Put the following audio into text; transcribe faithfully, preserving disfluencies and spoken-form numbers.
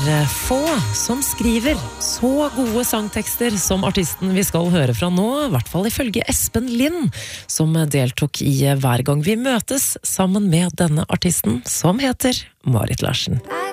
er få som skriver så gode sangtekster som artisten vi skal høre fra nå, i hvert fall ifølge Espen Lind, som deltok i Hver gang vi møtes sammen med denne artisten, som heter Marit Larsen.